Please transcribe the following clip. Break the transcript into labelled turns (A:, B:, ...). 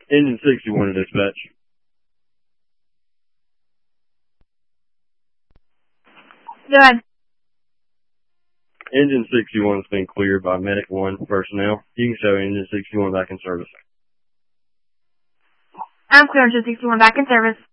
A: Engine 61 to dispatch.
B: Go ahead.
A: Engine 61 has been cleared by Medic 1 personnel. You can show Engine 61 back in service.
B: I'm clear Engine 61 back in service.